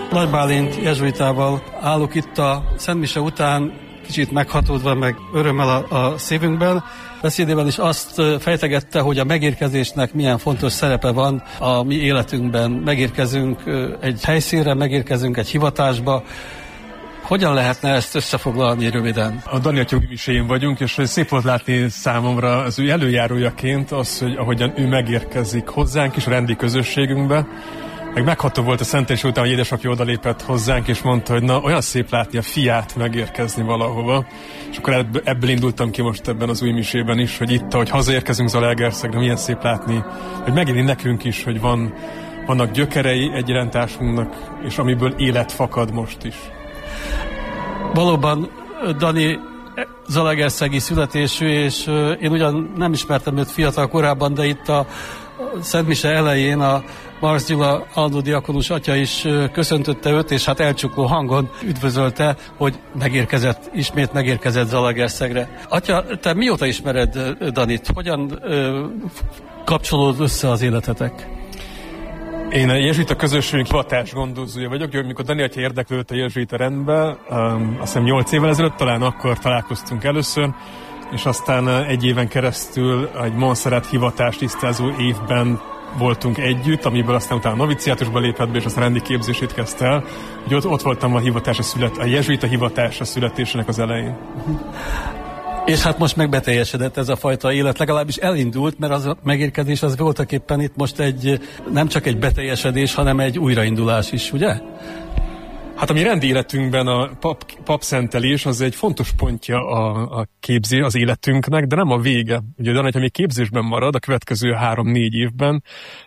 Nagy Bálint jezsuitával állok itt a Szent Mise után, kicsit meghatódva, meg örömmel a szívünkben. Beszédében is azt fejtegette, hogy a megérkezésnek milyen fontos szerepe van a mi életünkben. Megérkezünk egy helyszínre, megérkezünk egy hivatásba. Hogyan lehetne ezt összefoglalni röviden? A Dani atya miséjén vagyunk, és szép volt látni számomra az ő előjárójaként az, hogy ahogyan ő megérkezik hozzánk is a rendi közösségünkbe. Meg megható volt a szentelés után, hogy édesapja odalépett hozzánk, és mondta, hogy na, olyan szép látni a fiát megérkezni valahova. És akkor ebből indultam ki most ebben az új misében is, hogy itt, ahogy hazaérkezünk Zalaegerszegre, milyen szép látni, hogy megint nekünk is, hogy vannak gyökerei egy rendtársunknak, és amiből élet fakad most is. Valóban Dani zalaegerszegi születésű, és én ugyan nem ismertem őt fiatal korában, de itt a Szent Mise elején a Marx Gyula Andó diakonus atya is köszöntötte őt, és hát elcsukló hangon üdvözölte, hogy ismét megérkezett Zalaegerszegre. Atya, te mióta ismered Danit? Hogyan kapcsolód össze az életetek? Én a jezsuita közösségünk hivatás gondozója vagyok, amikor Dani atya érdeklődött a jezsuita rendbe, azt hiszem 8 évvel ezelőtt, talán akkor találkoztunk először, és aztán egy éven keresztül egy Montserrat hivatás tisztázó évben voltunk együtt, amiből aztán utána noviciátusba lépett be, és aztán rendi képzését kezdte el. Úgyhogy ott voltam a jezsuita hivatása születésének az elején. És hát most meg beteljesedett ez a fajta élet, legalábbis elindult, mert az a megérkezés az voltaképpen itt most nem csak egy beteljesedés, hanem egy újraindulás is, ugye? Hát a mi rendi életünkben a papszentelés az egy fontos pontja a képzés az életünknek, de nem a vége. Ugye, de ha még képzésben marad a következő 3-4 évben,